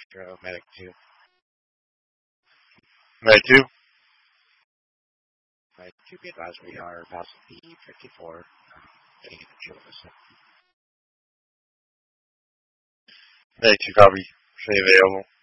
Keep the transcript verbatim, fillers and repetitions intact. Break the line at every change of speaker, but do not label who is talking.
Zero, medic two.
Medic two.
Medic two, be advised we are passing the fifty-four. Uh, getting in the field this.
Medic two, copy. Stay available.